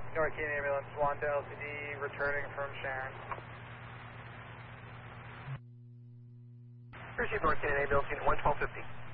North Canadian Ambulance, Swan to LCD, returning from Sharon. Receive North Canadian Ambulance, unit 11250.